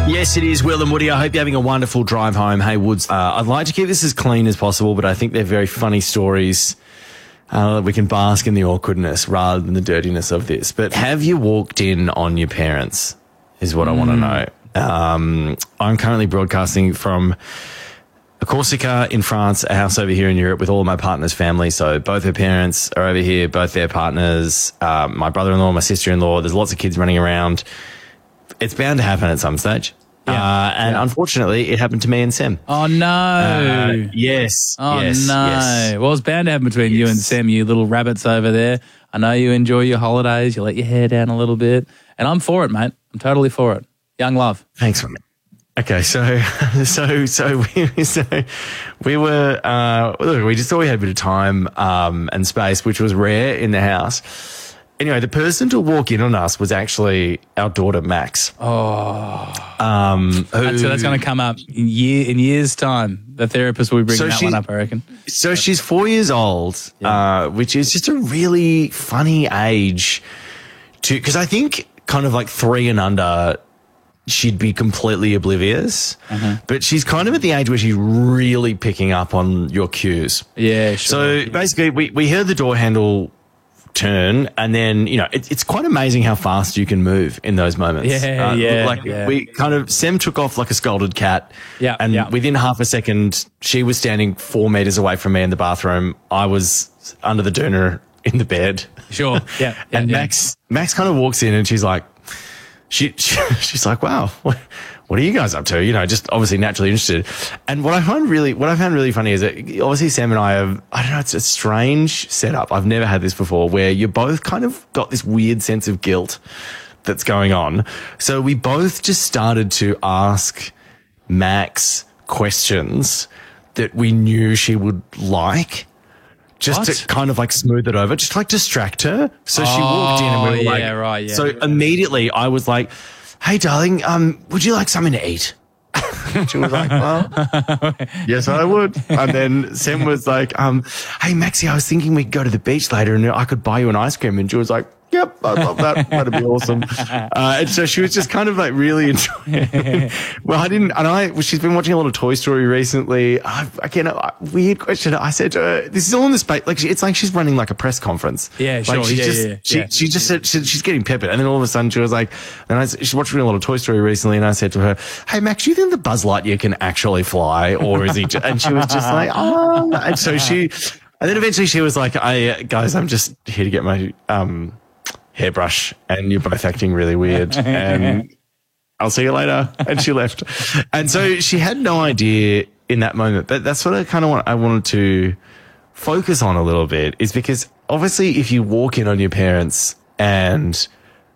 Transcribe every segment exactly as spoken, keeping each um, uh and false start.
Yes, it is, Will and Woody. I hope you're having a wonderful drive home. Hey, Woods, uh, I'd like to keep this as clean as possible, but I think they're very funny stories. Uh, we can bask in the awkwardness rather than the dirtiness of this. But have you walked in on your parents is what mm. I want to know. Um, I'm currently broadcasting from Corsica in France, a house over here in Europe with all of my partner's family. So both her parents are over here, both their partners, um, my brother-in-law, my sister-in-law. There's lots of kids running around. It's bound to happen at some stage. Yeah, uh, and yeah. unfortunately, it happened to me and Sam. Oh, no. Uh, yes. Oh, yes, no. Yes. Well, it's bound to happen between yes. you and Sam, you little rabbits over there. I know you enjoy your holidays. You let your hair down a little bit. And I'm for it, mate. I'm totally for it. Young love. Thanks, mate. Okay, so so so we so we were uh, look, we just thought we had a bit of time um, and space, which was rare in the house. Anyway, the person to walk in on us was actually our daughter Max. Oh, um, who, that's, so that's going to come up in year in years' time. The therapist will be bringing so that one up, I reckon. So she's four years old, yeah. uh, which is just a really funny age to because I think kind of like three and under. She'd be completely oblivious, uh-huh. but she's kind of at the age where she's really picking up on your cues. Yeah, sure. So yeah. basically, we, we heard the door handle turn, and then, you know, it, it's quite amazing how fast you can move in those moments. Yeah, uh, yeah. Like, yeah. we kind of, Sam took off like a scalded cat. Yeah. And yeah. within half a second, she was standing four meters away from me in the bathroom. I was under the doona in the bed. Sure. Yeah. yeah and yeah. Max, Max kind of walks in and she's like, She, she she's like, wow, what, what are you guys up to? You know, just obviously naturally interested. And what I find really, what I found really funny is that obviously Sam and I have, I don't know, it's a strange setup. I've never had this before where you both kind of got this weird sense of guilt that's going on. So we both just started to ask Max questions that we knew she would like. Just what? to kind of like smooth it over, just like distract her. So she oh, walked in and we were yeah, like, right, yeah. So immediately I was like, hey, darling, um, would you like something to eat? She was like, well, yes, I would. And then Sam was like, um, hey, Maxie, I was thinking we could go to the beach later and I could buy you an ice cream. And she was like, yep, I love that. That'd be awesome. Uh, and so she was just kind of like really enjoying it. Well, I didn't, and I, well, she's been watching a lot of Toy Story recently. I, again, a weird question. I said to her, this is all in the space, like, she, it's like she's running like a press conference. Yeah, sure. Like she's yeah, just, yeah, she, yeah. she just said, she, she's getting peppered. And then all of a sudden she was like, and I, she's watching a lot of Toy Story recently. And I said to her, hey, Max, do you think the Buzz Lightyear can actually fly? Or is he, just, and she was just like, oh, and so she, and then eventually she was like, I, guys, I'm just here to get my, um, hairbrush and you're both acting really weird and I'll see you later. And she left. And so she had no idea in that moment, but that's what I kind of want, I wanted to focus on a little bit is because obviously if you walk in on your parents and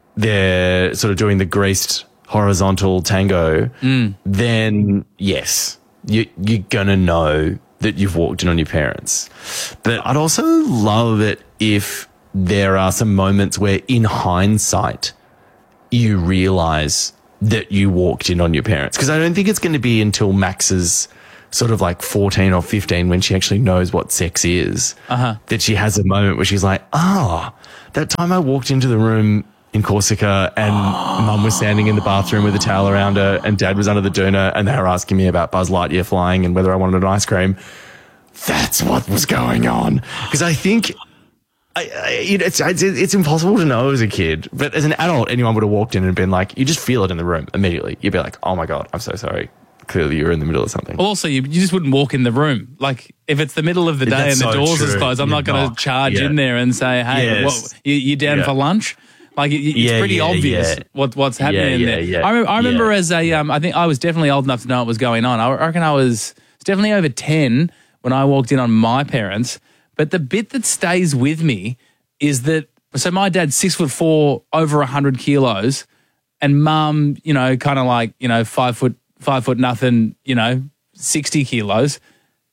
they're sort of doing the greased horizontal tango, mm. then yes, you, you're going to know that you've walked in on your parents. But I'd also love it if there are some moments where in hindsight you realize that you walked in on your parents. Because I don't think it's going to be until Max's sort of like fourteen or fifteen when she actually knows what sex is uh-huh. that she has a moment where she's like, oh, that time I walked into the room in Corsica and oh. Mum was standing in the bathroom with a towel around her and Dad was under the doona and they were asking me about Buzz Lightyear flying and whether I wanted an ice cream. That's what was going on. Because I think... I, I, it's, it's it's impossible to know as a kid, but as an adult, anyone would have walked in and been like, you just feel it in the room immediately. You'd be like, oh my God, I'm so sorry. Clearly you're in the middle of something. Well, also, you, you just wouldn't walk in the room. Like, if it's the middle of the day That's and the so doors true. is closed, I'm You're not going to not. charge Yeah. in there and say, hey, Yes. what, you, you down Yeah. for lunch? Like, it, it's Yeah, pretty yeah, obvious yeah. what what's happening Yeah, in yeah, there. yeah. I, re- I remember Yeah. as a, um, I think I was definitely old enough to know what was going on. I reckon I was definitely over ten when I walked in on my parents. But the bit that stays with me is that, so my dad's six foot four, over a hundred kilos, and mum, you know, kind of like, you know, five foot, five foot nothing, you know, sixty kilos.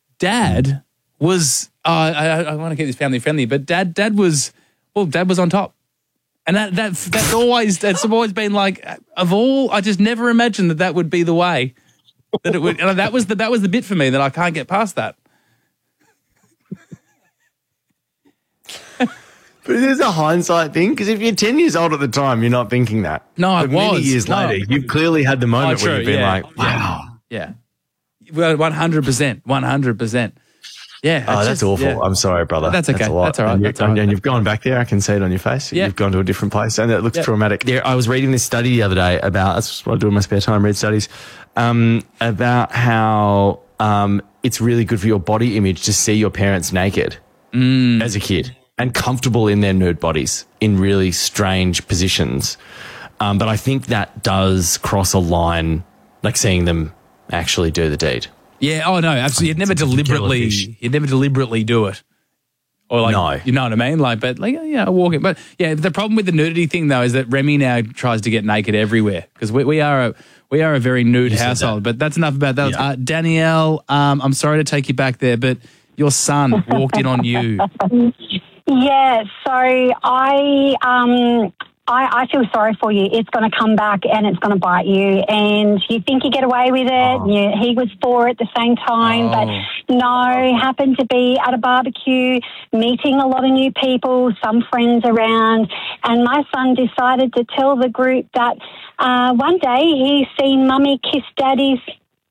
Dad was, uh, I, I want to keep this family friendly, but dad, dad was, well, dad was on top. And that, that, that's always, that's always been like, of all, I just never imagined that that would be the way that it would, and that was the, that was the bit for me that I can't get past that. But it is a hindsight thing, because if you're ten years old at the time, you're not thinking that. No, I but many was. years No. later, you've clearly had the moment Oh, where true, you've been yeah. like, wow. Yeah. Well, one hundred percent. one hundred percent. Yeah. Oh, that's just- awful. yeah. I'm sorry, brother. That's okay. a lot. That's all right. And, you, That's all right. and you've gone back there. I can see it on your face. Yeah. You've gone to a different place, and it looks Yeah. traumatic. There, I was reading this study the other day about, that's what I do in my spare time, read studies, um, about how um, it's really good for your body image to see your parents naked Mm. as a kid and comfortable in their nude bodies in really strange positions. Um, but I think that does cross a line, like seeing them actually do the deed. Yeah. Oh, no, absolutely. You'd never It's a deliberately, jellyfish. you'd never deliberately do it. Or like, No. you know what I mean? Like, but like, yeah, walking. But yeah, the problem with the nudity thing though is that Remy now tries to get naked everywhere because we, we are a we are a very nude said household. But that's enough about that. Yeah. Uh, Danielle, um, I'm sorry to take you back there, but your son walked in on you. Yeah, so I um I, I feel sorry for you. It's going to come back and it's going to bite you, and you think you get away with it. Oh. You, he was four at the same time, Oh. but no, happened to be at a barbecue, meeting a lot of new people, some friends around, and my son decided to tell the group that uh, one day he's seen Mummy kiss Daddy's.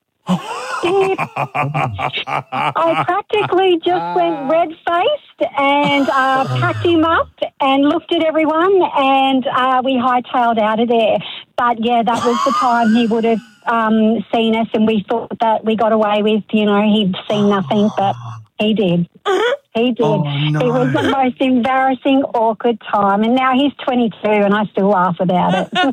I practically just went red-faced and uh, packed him up and looked at everyone, and uh, we hightailed out of there. But, yeah, that was the time he would have um, seen us, and we thought that we got away with, you know, he'd seen nothing, but he did. He did. Oh, no. It was the most embarrassing, awkward time, and now he's twenty-two and I still laugh about it.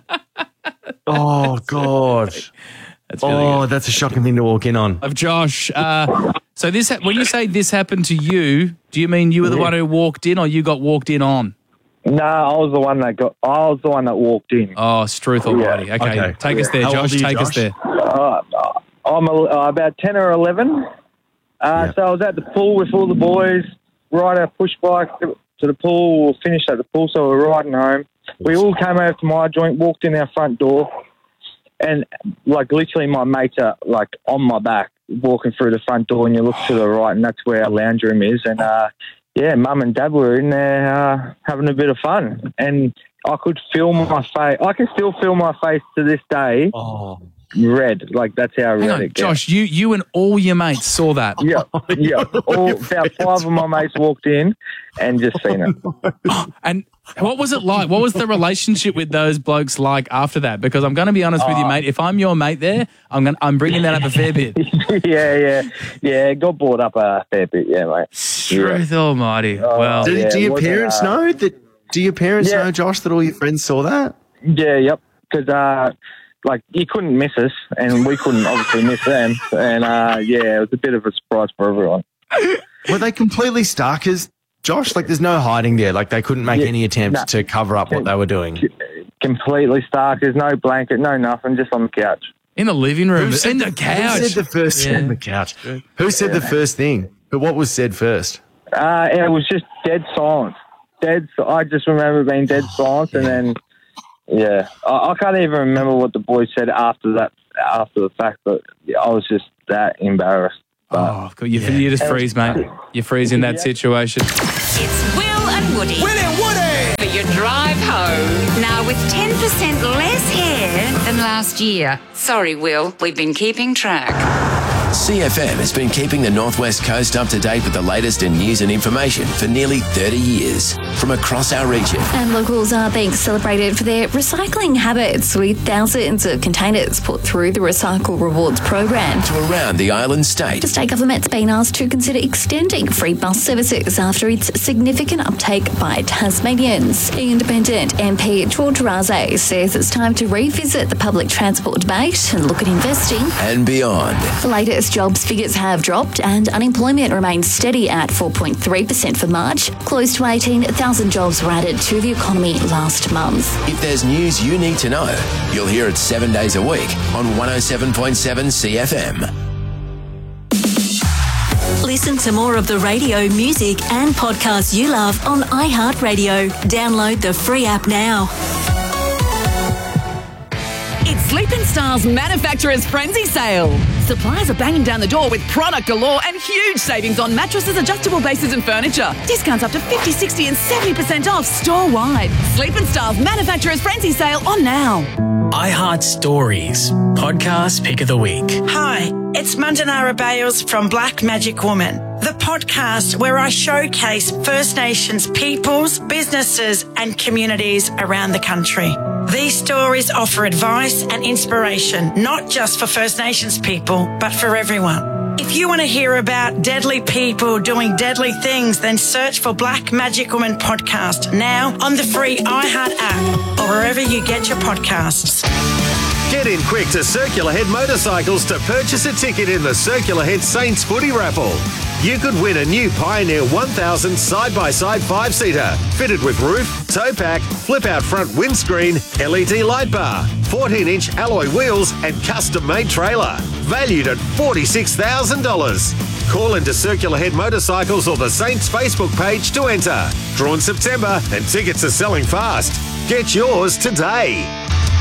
Oh, God. That's really Oh, good. that's a shocking thing to walk in on. Of Josh. Uh, so this, ha- when you say this happened to you, do you mean you were the one who walked in, or you got walked in on? No, I was the one that got. I was the one that walked in. Oh, Struth almighty. Okay. Okay. Take us there, How old Josh. are you, Take us Josh? there. Uh, I'm a, uh, about ten or eleven. Uh, Yeah. So I was at the pool with all the boys. Ride our push bike to, to the pool. We finished at the pool, so we were riding home. We all came over to my joint, walked in our front door, and like literally, my mates are like on my back, walking through the front door, and you look to the right, and that's where our lounge room is. And uh, yeah, Mum and Dad were in there uh, having a bit of fun, and I could feel my face. I can still feel my face to this day. Oh. Red, like that's how Hang red on, it gets. Josh, you, you and all your mates saw that. Yeah, yeah. All, about five of my mates walked in and just seen it. And what was it like? What was the relationship with those blokes like after that? Because I'm going to be honest with you, mate. If I'm your mate there, I'm going. I'm bringing that up a fair bit. yeah, yeah, yeah. It got brought up a fair bit, yeah, mate. Truth almighty. Well, Do, yeah, do your wasn't, parents uh, know that? Do your parents Yeah. know, Josh, that all your friends saw that? Yeah, yep. Because uh, like you couldn't miss us, and we couldn't obviously miss them, and uh, yeah, it was a bit of a surprise for everyone. Were they completely starkers, Josh? Like, there's no hiding there. Like, they couldn't make Yeah, any attempt no. to cover up what they were doing. Completely stark. There's no blanket, no nothing, just on the couch. in the living room, Who said in the Who couch. said the first Yeah. on the couch? Who said the first thing? But what was said first? Uh, it was just dead silence. Dead. I just remember being dead silence, and then yeah, I, I can't even remember what the boys said after that. After the fact, but yeah, I was just that embarrassed. But, Oh, God, you, you just freeze, mate. You freeze in that situation. It's Will and Woody. Will and Woody! For your drive home. Now with ten percent less hair than last year. Sorry, Will. We've been keeping track. C F M has been keeping the Northwest Coast up to date with the latest in news and information for nearly thirty years from across our region. And locals are being celebrated for their recycling habits, with thousands of containers put through the Recycle Rewards program. To around the island state. The state government's been asked to consider extending free bus services after its significant uptake by Tasmanians. Independent M P George Raze says it's time to revisit the public transport debate and look at investing. And beyond. The latest jobs figures have dropped and unemployment remains steady at four point three percent for March. Close to eighteen thousand jobs were added to the economy last month. If there's news you need to know, you'll hear it seven days a week on one oh seven point seven C F M. Listen to more of the radio, music and podcasts you love on iHeartRadio. Download the free app now. It's Sleep in Style's Manufacturer's Frenzy Sale. Suppliers are banging down the door with product galore and huge savings on mattresses, adjustable bases and furniture. Discounts up to fifty, sixty and seventy percent off store-wide. Sleep in Style's Manufacturer's Frenzy Sale on now. iHeart Stories, podcast pick of the week. Hi, it's Mandanara Bales from Black Magic Woman, the podcast where I showcase First Nations peoples, businesses and communities around the country. These stories offer advice and inspiration, not just for First Nations people, but for everyone. If you want to hear about deadly people doing deadly things, then search for Black Magic Woman podcast now on the free iHeart app or wherever you get your podcasts. Get in quick to Circular Head Motorcycles to purchase a ticket in the Circular Head Saints Footy Raffle. You could win a new Pioneer one thousand side-by-side five-seater, fitted with roof, tow pack, flip-out front windscreen, L E D light bar, fourteen inch alloy wheels and custom-made trailer, valued at forty-six thousand dollars. Call into Circular Head Motorcycles or the Saints Facebook page to enter. Drawn September and tickets are selling fast. Get yours today.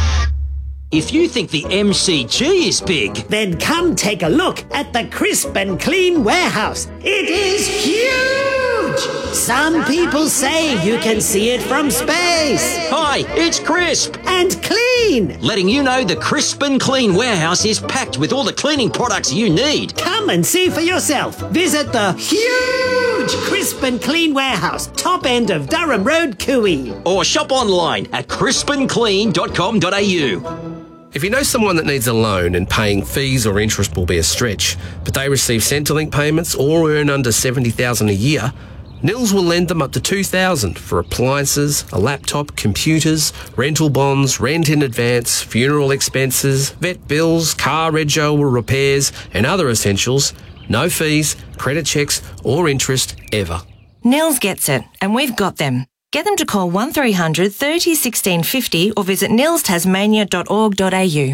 If you think the M C G is big, then come take a look at the Crisp and Clean Warehouse. It is huge! Some people say you can see it from space. Hi, it's Crisp. And Clean. Letting you know the Crisp and Clean Warehouse is packed with all the cleaning products you need. Come and see for yourself. Visit the huge Crisp and Clean Warehouse, top end of Durham Road, Cooey. Or shop online at crisp and clean dot com dot a u. If you know someone that needs a loan and paying fees or interest will be a stretch, but they receive Centrelink payments or earn under seventy thousand dollars a year, Nils will lend them up to two thousand dollars for appliances, a laptop, computers, rental bonds, rent in advance, funeral expenses, vet bills, car rego or repairs, and other essentials. No fees, credit checks or interest ever. Nils gets it, and we've got them. Get them to call one three hundred, thirty, sixteen fifty or visit nils tasmania dot org dot a u.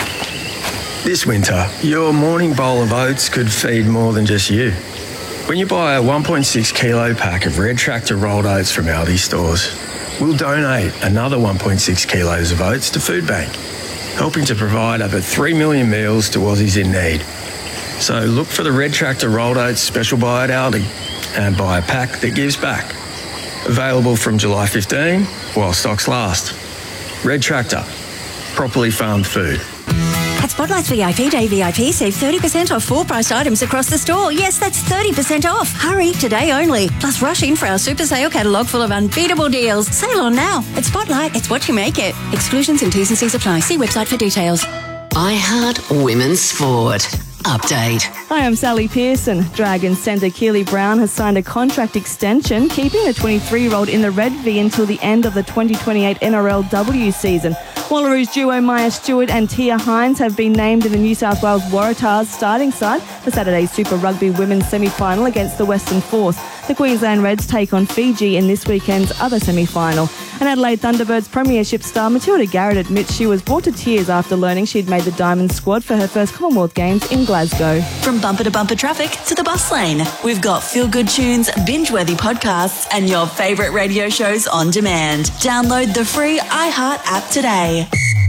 This winter, your morning bowl of oats could feed more than just you. When you buy a one point six kilo pack of Red Tractor rolled oats from Aldi stores, we'll donate another one point six kilos of oats to Food Bank, helping to provide over three million meals to Aussies in need. So look for the Red Tractor rolled oats special buy at Aldi and buy a pack that gives back. Available from July fifteenth while stocks last. Red Tractor, properly farmed food. At Spotlight's V I P Day V I P, save thirty percent off full-priced items across the store. Yes, that's thirty percent off. Hurry, today only. Plus, rush in for our super sale catalogue full of unbeatable deals. Sale on now. At Spotlight, it's what you make it. Exclusions and T's and C's apply. See website for details. iHeart Women's Sport. Update. Hi, I'm Sally Pearson. Dragons centre Keely Brown has signed a contract extension, keeping the twenty-three-year-old in the Red V until the end of the twenty twenty-eight N R L W season. Wallaroos duo Maya Stewart and Tia Hines have been named in the New South Wales Waratahs starting side for Saturday's Super Rugby Women's semi-final against the Western Force. The Queensland Reds take on Fiji in this weekend's other semi-final. And Adelaide Thunderbirds Premiership star Matilda Garrett admits she was brought to tears after learning she'd made the Diamond squad for her first Commonwealth Games in Glasgow. From bumper to bumper traffic to the bus lane, we've got feel-good tunes, binge-worthy podcasts and your favourite radio shows on demand. Download the free iHeart app today.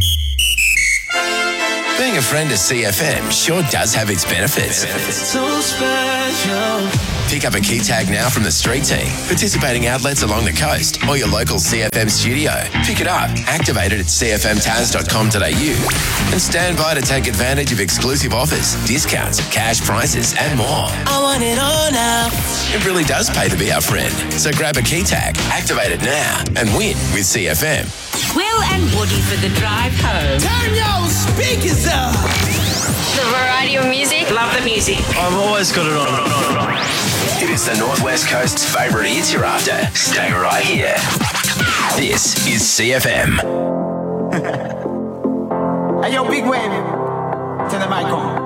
Being a friend of C F M sure does have its benefits. So special. Pick up a key tag now from the street team, participating outlets along the coast or your local C F M studio. Pick it up, activate it at c f m taz dot com dot a u and stand by to take advantage of exclusive offers, discounts, cash prizes and more. I want it all now. It really does pay to be our friend. So grab a key tag, activate it now and win with C F M. Will and Woody for the drive home. Turn your speakers up. The variety of music. Love the music. I've always got it on. It is the Northwest Coast's favourite hits you're after. Stay right here. This is C F M. Hey, yo, big wave. Turn the mic on.